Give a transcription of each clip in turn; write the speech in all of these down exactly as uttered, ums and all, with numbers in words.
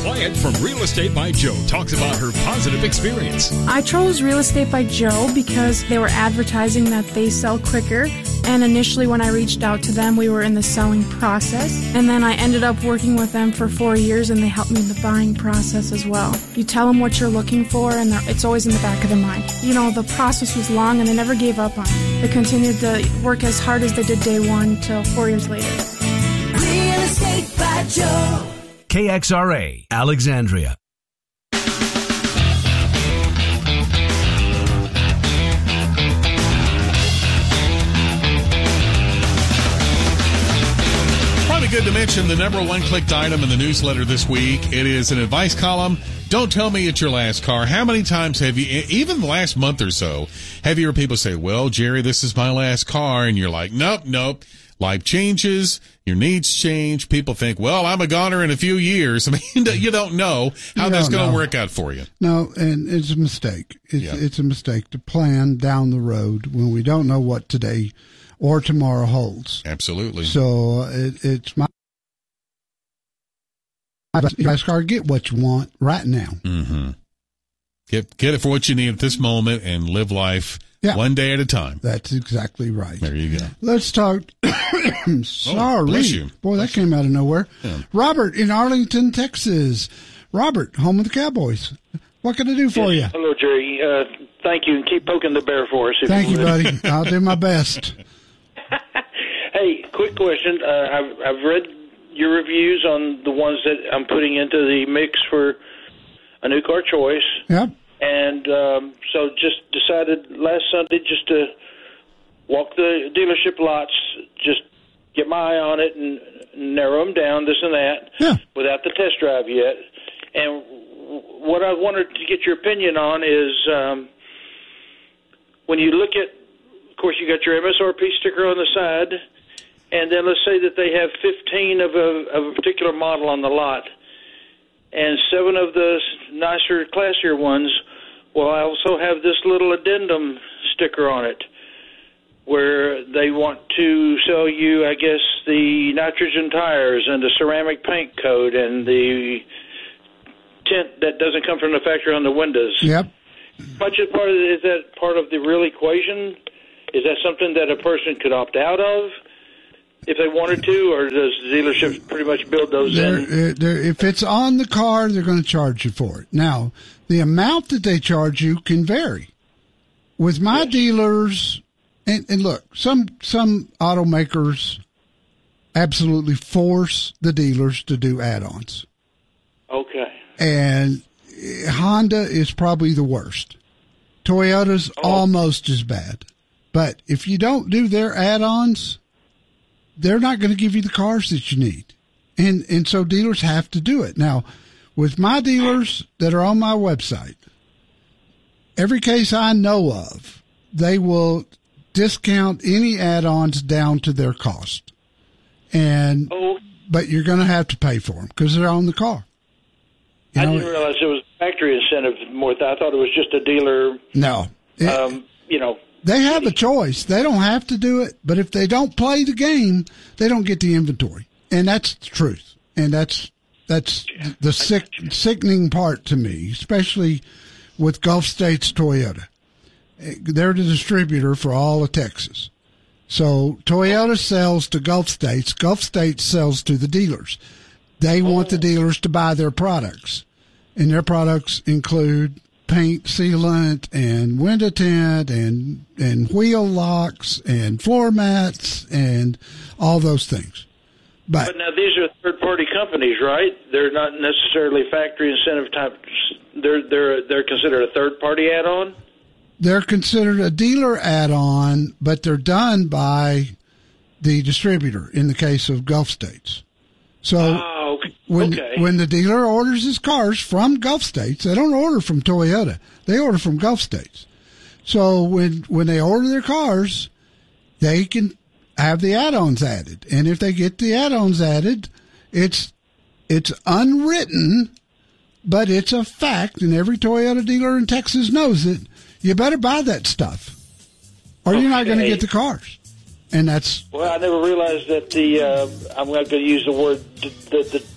Wyatt from Real Estate by Joe talks about her positive experience. I chose Real Estate by Joe because they were advertising that they sell quicker. And initially when I reached out to them, we were in the selling process. And then I ended up working with them for four years and they helped me in the buying process as well. You tell them what you're looking for and it's always in the back of their mind. You know, the process was long and they never gave up on it. They continued to work as hard as they did day one till four years later. Real Estate by Joe. K X R A, Alexandria. Probably good to mention the number one clicked item in the newsletter this week. It is an advice column. Don't tell me it's your last car. How many times have you, even the last month or so, have you heard people say, well, Jerry, this is my last car? And you're like, nope, nope. Life changes. Your needs change. People think, well, I'm a goner in a few years. I mean, you don't know how you that's going to know. work out for you. No, and it's a mistake. It's, Yeah. it's a mistake to plan down the road when we don't know what today or tomorrow holds. Absolutely. So it, it's my last car. Get what you want right now. Mm-hmm. Get, get it for what you need at this moment and live life Yeah. one day at a time. That's exactly right. There you go. Let's talk. Sorry. Oh, bless you. Boy, that came out of nowhere. Yeah. Robert in Arlington, Texas. Robert, home of the Cowboys. What can I do for Yes. you? Hello, Jerry. Uh, thank you, and keep poking the bear for us. If Thank you, would. buddy. I'll do my best. Hey, quick question. Uh, I've, I've read your reviews on the ones that I'm putting into the mix for a new car choice. Yep. And um, so just decided last Sunday just to walk the dealership lots, just get my eye on it and narrow them down, this and that, Yeah. without the test drive yet. And what I wanted to get your opinion on is um, when you look at, of course, you got your M S R P sticker on the side, and then let's say that they have fifteen of a, of a particular model on the lot, and seven of the nicer, classier ones will also have this little addendum sticker on it where they want to sell you, I guess, the nitrogen tires and the ceramic paint coat and the tint that doesn't come from the factory on the windows. Yep. Much is part of is that part of the real equation? Is that something that a person could opt out of if they wanted to, or does dealerships pretty much build those They're, in? uh, they're, if it's on the car, they're going to charge you for it. Now, the amount that they charge you can vary. With my Yes. dealers, and, and look, some some automakers absolutely force the dealers to do add-ons. Okay. And uh, Honda is probably the worst. Toyota's Oh. almost as bad. But if you don't do their add-ons, they're not going to give you the cars that you need. And and so dealers have to do it. Now, with my dealers that are on my website, every case I know of, they will discount any add-ons down to their cost. And Oh, but you're going to have to pay for them because they're on the car. You I know, didn't realize it was factory incentive more. I thought it was just a dealer, no. It- um, you know. They have a choice. They don't have to do it, but if they don't play the game, they don't get the inventory, and that's the truth. And that's that's the sick, sickening part to me, especially with Gulf States Toyota. They're the distributor for all of Texas. So Toyota sells to Gulf States. Gulf States sells to the dealers. They want the dealers to buy their products, and their products include paint sealant and window tint and and wheel locks and floor mats and all those things. But, But now these are third-party companies, right? They're not necessarily factory incentive type. They're they're they're considered a third-party add-on. they're considered a dealer add-on, but they're done by the distributor in the case of Gulf States. So Oh, okay. when okay. when the dealer orders his cars from Gulf States, they don't order from Toyota. They order from Gulf States. So when when they order their cars, they can have the add-ons added. And if they get the add-ons added, it's it's unwritten, but it's a fact, and every Toyota dealer in Texas knows it. You better buy that stuff, or you're not going to Okay. get the cars. And that's Well, I never realized that the uh, I'm not going to use the word the, the, the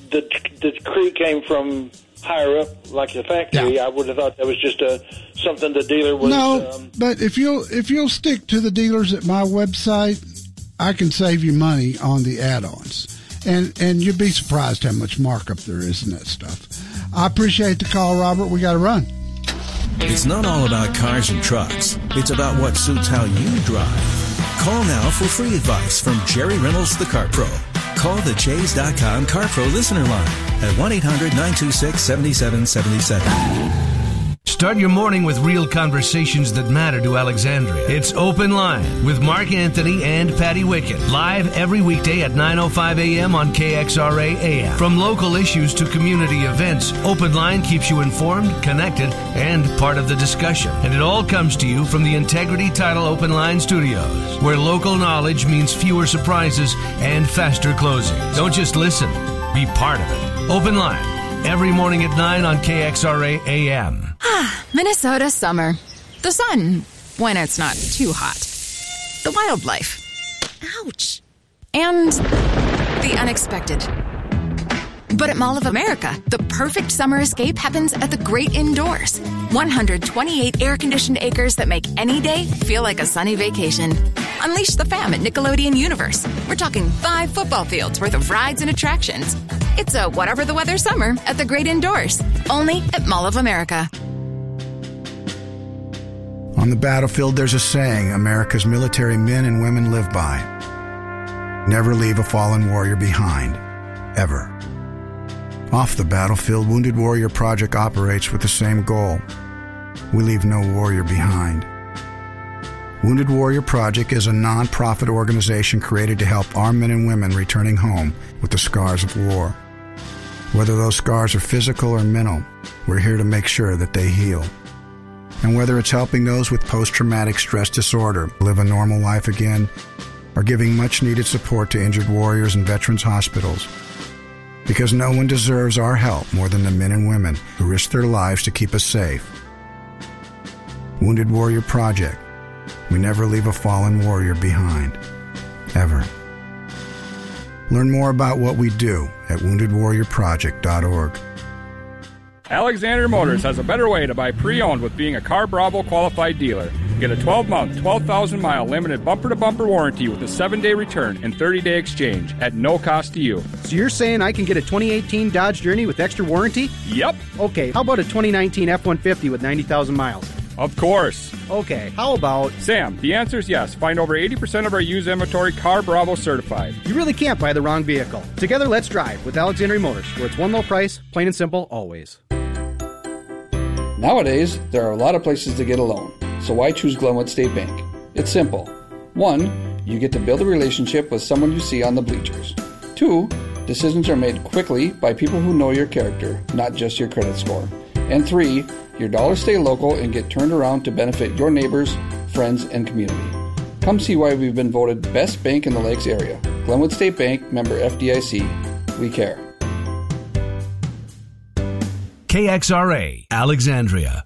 the the creek came from higher up, like the factory, Yeah. I would have thought that was just a something the dealer was. No, um, but if you'll if you'll stick to the dealers at my website, I can save you money on the add-ons, and and you'd be surprised how much markup there is in that stuff. I appreciate the call, Robert. We got to run. It's not all about cars and trucks. It's about what suits how you drive. Call now for free advice from Jerry Reynolds, the Car Pro. Call the Chase dot com Car Pro listener line at one eight hundred nine two six seven seven seven seven. Start your morning with real conversations that matter to Alexandria. It's Open Line with Mark Anthony and Patty Wickett. Live every weekday at nine oh five a.m. on K X R A A M. From local issues to community events, Open Line keeps you informed, connected, and part of the discussion. And it all comes to you from the Integrity Title Open Line Studios, where local knowledge means fewer surprises and faster closing. Don't just listen, be part of it. Open Line, every morning at nine on K X R A A M. Minnesota summer. The sun, when it's not too hot. The wildlife. Ouch. And the unexpected. But at Mall of America, the perfect summer escape happens at the great indoors. one hundred twenty-eight air-conditioned acres that make any day feel like a sunny vacation. Unleash the fam at Nickelodeon Universe. We're talking five football fields worth of rides and attractions. It's a whatever the weather summer at the great indoors. Only at Mall of America. On the battlefield, there's a saying America's military men and women live by. Never leave a fallen warrior behind. Ever. Off the battlefield, Wounded Warrior Project operates with the same goal. We leave no warrior behind. Wounded Warrior Project is a non-profit organization created to help our men and women returning home with the scars of war. Whether those scars are physical or mental, we're here to make sure that they heal. And whether it's helping those with post-traumatic stress disorder live a normal life again, or giving much-needed support to injured warriors in veterans' hospitals, because no one deserves our help more than the men and women who risk their lives to keep us safe. Wounded Warrior Project. We never leave a fallen warrior behind. Ever. Learn more about what we do at wounded warrior project dot org. Alexander Motors has a better way to buy pre-owned with being a Car Bravo qualified dealer. Get a twelve-month, twelve thousand mile limited bumper-to-bumper warranty with a seven-day return and thirty-day exchange at no cost to you. So you're saying I can get a twenty eighteen Dodge Journey with extra warranty? Yep. Okay, how about a twenty nineteen F one fifty with ninety thousand miles? Of course. Okay, how about... Sam, the answer is yes. Find over eighty percent of our used inventory Car Bravo certified. You really can't buy the wrong vehicle. Together, let's drive with Alexandria Motors, where it's one low price, plain and simple, always. Nowadays, there are a lot of places to get a loan, so why choose Glenwood State Bank? It's simple. One, you get to build a relationship with someone you see on the bleachers. Two, decisions are made quickly by people who know your character, not just your credit score. And three, your dollars stay local and get turned around to benefit your neighbors, friends, and community. Come see why we've been voted best bank in the Lakes area. Glenwood State Bank, member F D I C. We care. K X R A, Alexandria.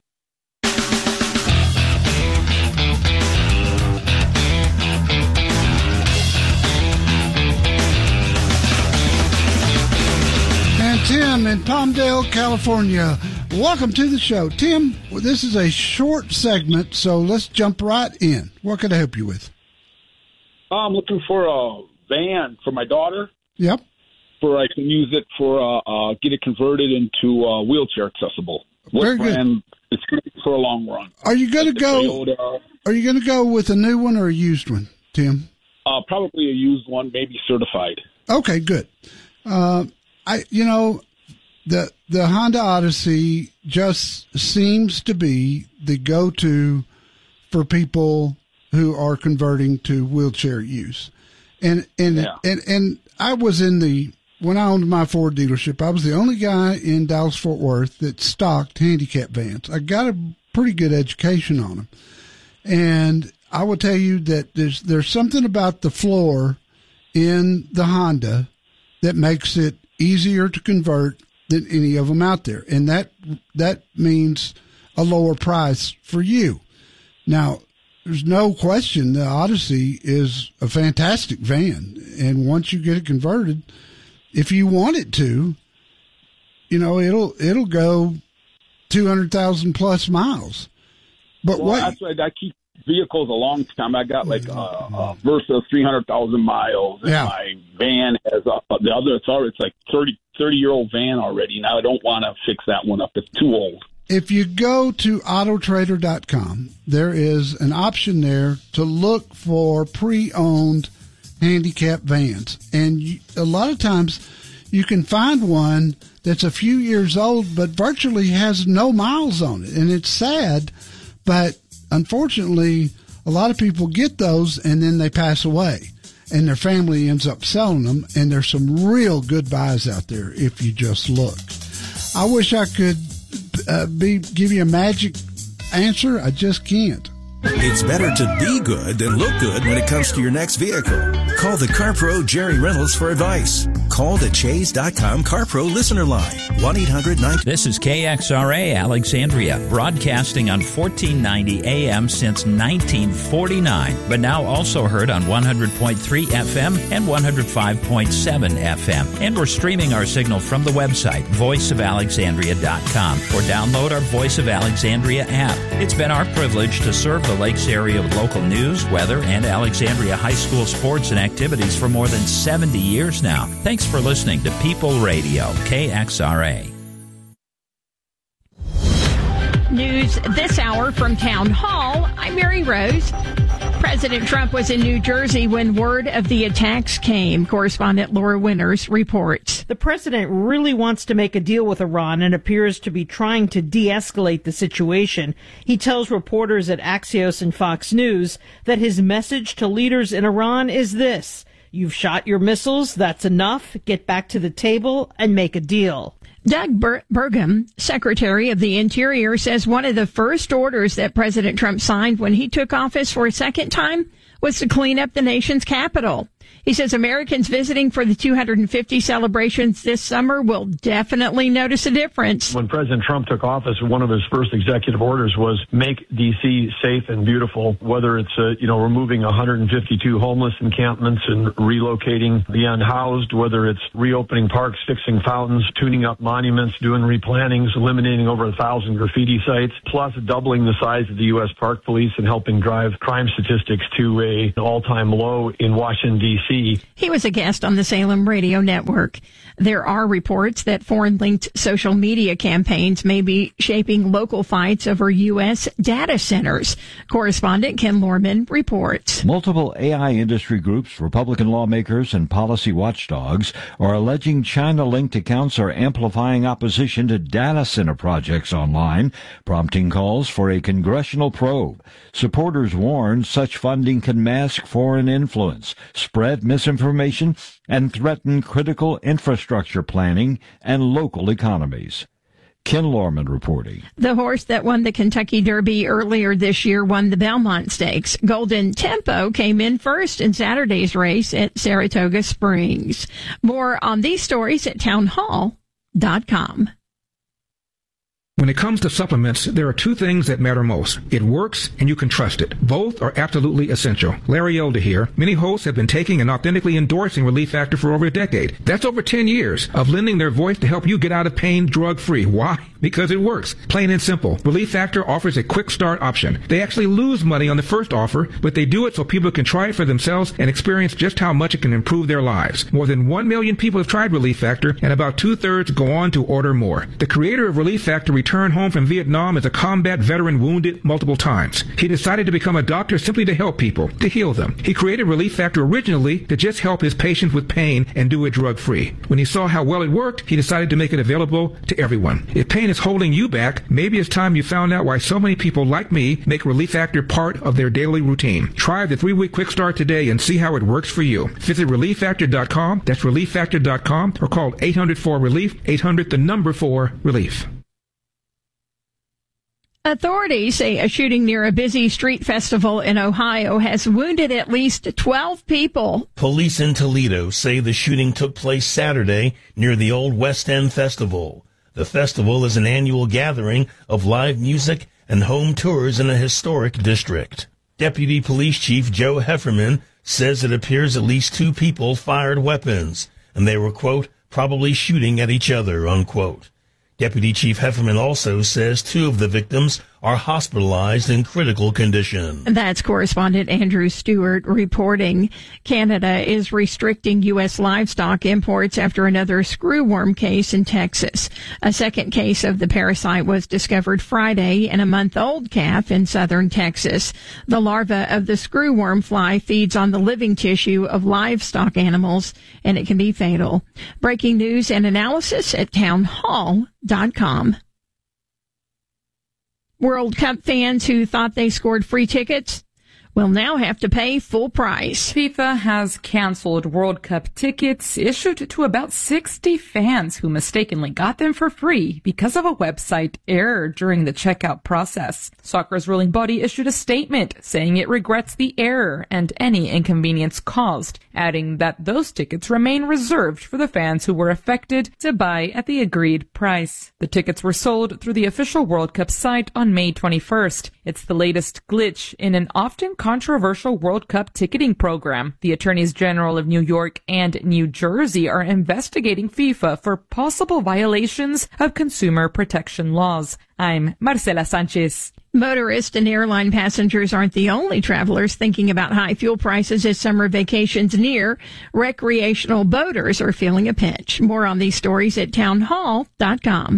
And Tim in Palmdale, California. Welcome to the show. Tim, this is a short segment, so let's jump right in. What can I help you with? I'm looking for a van for my daughter. Yep. Where I can use it for uh, uh, get it converted into uh, wheelchair accessible. What Very good. brand? It's going to be for a long run. Are you going to The go? Toyota, Are you going to go with a new one or a used one, Tim? uh, probably a used one, maybe certified. Okay, good. Uh, I, you know, the the Honda Odyssey just seems to be the go-to for people who are converting to wheelchair use, and and Yeah. and and I was in the when I owned my Ford dealership, I was the only guy in Dallas-Fort Worth that stocked handicap vans. I got a pretty good education on them, and I will tell you that there's there's something about the floor in the Honda that makes it easier to convert than any of them out there, and that that means a lower price for you. Now, there's no question the Odyssey is a fantastic van, and once you get it converted, if you want it to, you know, it'll it'll go two hundred thousand plus miles. But well, what? That's why I keep vehicles a long time. I got like a, a Versa three hundred thousand miles, and yeah. my van has a, the other. It's already it's like thirty, thirty year old van already. Now I don't want to fix that one up. It's too old. If you go to auto trader dot com, there is an option there to look for pre-owned handicap vans, and you, a lot of times you can find one that's a few years old but virtually has no miles on it, and it's sad, but unfortunately a lot of people get those and then they pass away and their family ends up selling them, and there's some real good buys out there if you just look. I wish I could uh, be give you a magic answer. I just can't. It's better to be good than look good when it comes to your next vehicle. Call the CarPro Jerry Reynolds for advice. Call the Chase dot com CarPro listener line, one eight hundred nine. This is K X R A Alexandria, broadcasting on fourteen ninety A M since nineteen forty-nine, but now also heard on one hundred point three F M and one hundred five point seven F M. And we're streaming our signal from the website, voice of alexandria dot com, or download our Voice of Alexandria app. It's been our privilege to serve the Lakes area with local news, weather, and Alexandria High School sports and activities for more than seventy years now. Thanks for listening to People Radio, K X R A. News this hour from Town Hall. I'm Mary Rose. President Trump was in New Jersey when word of the attacks came. Correspondent Laura Winters reports. The president really wants to make a deal with Iran and appears to be trying to de-escalate the situation. He tells reporters at Axios and Fox News that his message to leaders in Iran is this: you've shot your missiles, that's enough, get back to the table and make a deal. Doug Bur- Burgum, Secretary of the Interior, says one of the first orders that President Trump signed when he took office for a second time was to clean up the nation's capital. He says Americans visiting for the two hundred fifty celebrations this summer will definitely notice a difference. When President Trump took office, one of his first executive orders was make D C safe and beautiful, whether it's, uh, you know, removing one hundred fifty-two homeless encampments and relocating the unhoused, whether it's reopening parks, fixing fountains, tuning up monuments, doing replantings, eliminating over a thousand graffiti sites, plus doubling the size of the U S Park Police and helping drive crime statistics to a, an all-time low in Washington, D C He was a guest on the Salem Radio Network. There are reports that foreign-linked social media campaigns may be shaping local fights over U S data centers. Correspondent Ken Lorman reports. Multiple A I industry groups, Republican lawmakers, and policy watchdogs are alleging China-linked accounts are amplifying opposition to data center projects online, prompting calls for a congressional probe. Supporters warn such funding can mask foreign influence, spread misinformation, and threaten critical infrastructure planning and local economies. Ken Lorman reporting. The horse that won the Kentucky Derby earlier this year won the Belmont Stakes. Golden Tempo came in first in Saturday's race at Saratoga Springs. More on these stories at town hall dot com. When it comes to supplements, there are two things that matter most. It works and you can trust it. Both are absolutely essential. Larry Elder here. Many hosts have been taking and authentically endorsing Relief Factor for over a decade. That's over ten years of lending their voice to help you get out of pain drug-free. Why? Because it works. Plain and simple. Relief Factor offers a quick start option. They actually lose money on the first offer, but they do it so people can try it for themselves and experience just how much it can improve their lives. More than one million people have tried Relief Factor, and about two-thirds go on to order more. The creator of Relief Factor returned home from Vietnam as a combat veteran wounded multiple times. He decided to become a doctor simply to help people, to heal them. He created Relief Factor originally to just help his patients with pain and do it drug-free. When he saw how well it worked, he decided to make it available to everyone. If pain is holding you back, maybe it's time you found out why so many people like me make Relief Factor part of their daily routine. Try the three-week quick start today and see how it works for you. Visit relief factor dot com, that's relief factor dot com, or call eight hundred four relief, eight hundred the number four relief. Authorities say a shooting near a busy street festival in Ohio has wounded at least twelve people. Police in Toledo say the shooting took place Saturday near the Old West End Festival. The festival is an annual gathering of live music and home tours in a historic district. Deputy Police Chief Joe Hefferman says it appears at least two people fired weapons, and they were, quote, probably shooting at each other, unquote. Deputy Chief Hefferman also says two of the victims are hospitalized in critical condition. That's correspondent Andrew Stewart reporting. Canada is restricting U S livestock imports after another screwworm case in Texas. A second case of the parasite was discovered Friday in a month-old calf in southern Texas. The larva of the screwworm fly feeds on the living tissue of livestock animals, and it can be fatal. Breaking news and analysis at townhall dot com. World Cup fans who thought they scored free tickets will now have to pay full price. FIFA has canceled World Cup tickets issued to about sixty fans who mistakenly got them for free because of a website error during the checkout process. Soccer's ruling body issued a statement saying it regrets the error and any inconvenience caused, adding that those tickets remain reserved for the fans who were affected to buy at the agreed price. The tickets were sold through the official World Cup site on May twenty-first. It's the latest glitch in an often controversial World Cup ticketing program. The attorneys general of New York and New Jersey are investigating FIFA for possible violations of consumer protection laws. I'm Marcela Sanchez. Motorists and airline passengers aren't the only travelers thinking about high fuel prices as summer vacations near. Recreational boaters are feeling a pinch. More on these stories at townhall dot com.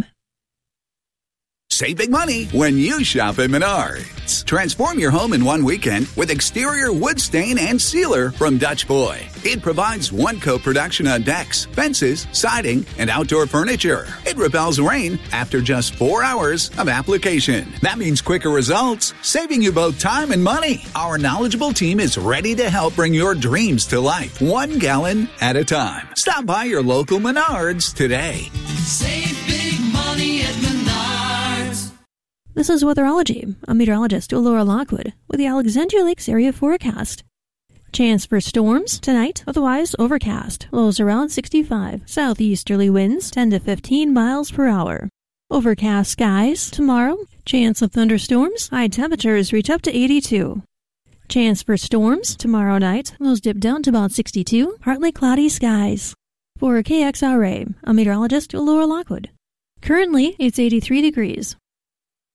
Save big money when you shop at Menards. Transform your home in one weekend with exterior wood stain and sealer from Dutch Boy. It provides one-coat production on decks, fences, siding, and outdoor furniture. It repels rain after just four hours of application. That means quicker results, saving you both time and money. Our knowledgeable team is ready to help bring your dreams to life, one gallon at a time. Stop by your local Menards today. Save big money at Menards. This is Weatherology. I'm meteorologist Laura Lockwood with the Alexandria Lakes area forecast. Chance for storms tonight, otherwise overcast. Lows around sixty-five. Southeasterly winds ten to fifteen miles per hour. Overcast skies tomorrow. Chance of thunderstorms. High temperatures reach up to eighty-two. Chance for storms tomorrow night. Lows dip down to about sixty-two. Partly cloudy skies. For K X R A, I'm meteorologist Laura Lockwood. Currently, it's eighty-three degrees.